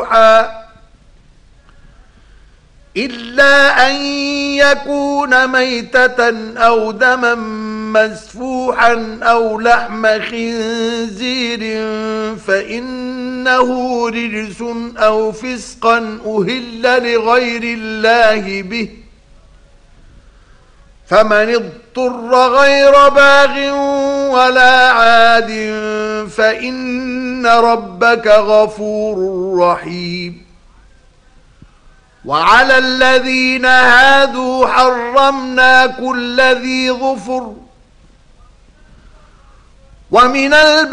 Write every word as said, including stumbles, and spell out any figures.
مسفوحا إلا أن يكون ميتة أو دما مسفوحا أو لحم خنزير فإنه رجس أو فسقا أهل لغير الله به فمن اضطر غير باغ ولا عاد فإن ربك غفور رحيم. وعلى الذين هادوا حرمنا كل ذي ظفر ومن